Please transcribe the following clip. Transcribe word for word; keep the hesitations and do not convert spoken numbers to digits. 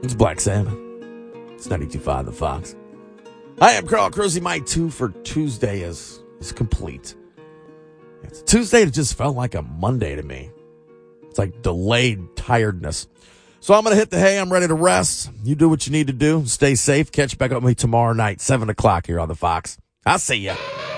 It's Black Sabbath. It's ninety-two point five The Fox. I am Carl Cruzy. My two for Tuesday is, is complete. It's a Tuesday that just felt like a Monday to me. It's like delayed tiredness. So I'm going to hit the hay. I'm ready to rest. You do what you need to do. Stay safe. Catch back up with me tomorrow night, seven o'clock here on The Fox. I'll see ya.